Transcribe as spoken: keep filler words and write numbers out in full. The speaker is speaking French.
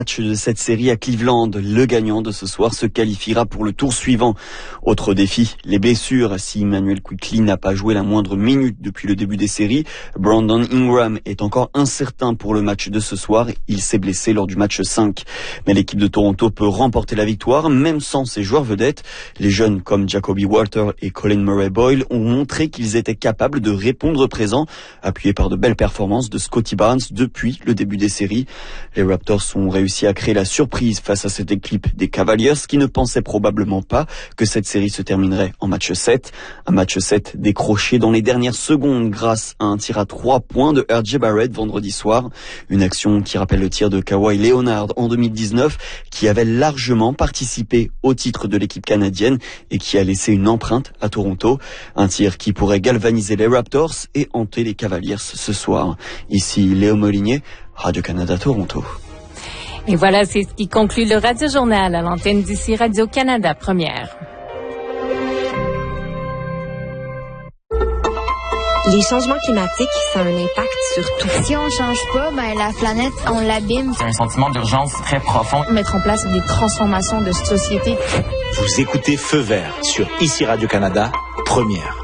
Match de cette série à Cleveland. Le gagnant de ce soir se qualifiera pour le tour suivant. Autre défi, les blessures. Si Immanuel Quickley n'a pas joué la moindre minute depuis le début des séries, Brandon Ingram est encore incertain pour le match de ce soir. Il s'est blessé lors du match cinq. Mais l'équipe de Toronto peut remporter la victoire, même sans ses joueurs vedettes. Les jeunes comme Jacoby Walter et Colin Murray-Boyle ont montré qu'ils étaient capables de répondre présent, appuyés par de belles performances de Scottie Barnes depuis le début des séries. Les Raptors ont réussi à créer la surprise face à cette équipe des Cavaliers qui ne pensaient probablement pas que cette série se terminerait en match sept. Un match sept décroché dans les dernières secondes grâce à un tir à trois points de R J Barrett vendredi soir. Une action qui rappelle le tir de Kawhi Leonard en deux mille dix-neuf qui avait largement participé au titre de l'équipe canadienne et qui a laissé une empreinte à Toronto. Un tir qui pourrait galvaniser les Raptors et hanter les Cavaliers ce soir. Ici Léo Molinier, Radio-Canada Toronto. Et voilà, c'est ce qui conclut le Radio Journal à l'antenne d'ici Radio-Canada Première. Les changements climatiques, ça a un impact sur tout. Si on change pas, ben la planète, on l'abîme. C'est un sentiment d'urgence très profond. Mettre en place des transformations de société. Vous écoutez Feu Vert sur Ici Radio-Canada Première.